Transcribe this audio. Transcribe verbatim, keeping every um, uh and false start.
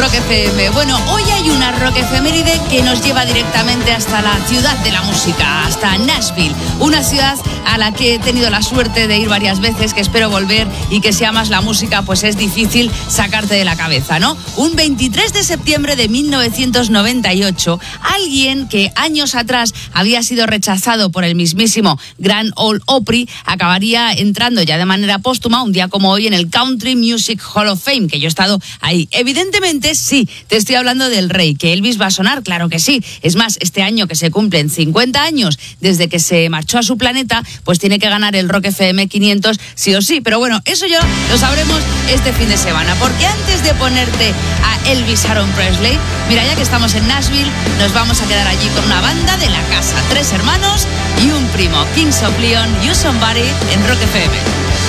Rock F M. Bueno, hoy hay una Rock efeméride que nos lleva directamente hasta la ciudad de la música, hasta Nashville, una ciudad a la que he tenido la suerte de ir varias veces, que espero volver, y que si amas la música, pues es difícil sacarte de la cabeza, ¿no? Un veintitrés de septiembre de mil novecientos noventa y ocho, alguien que años atrás había sido rechazado por el mismísimo Grand Ole Opry acabaría entrando ya de manera póstuma un día como hoy en el Country Music Hall of Fame, que yo he estado ahí. Evidentemente, sí, te estoy hablando del rey. ¿Que Elvis va a sonar? Claro que sí. Es más, este año que se cumplen cincuenta años desde que se marchó a su planeta, pues tiene que ganar el Rock F M quinientos sí o sí. Pero bueno, eso ya lo sabremos este fin de semana, porque antes de ponerte a Elvis Aaron Presley, mira, ya que estamos en Nashville, nos vamos a quedar allí con una banda de la casa, tres hermanos y un primo, Kings of Leon, You Somebody, en Rock F M.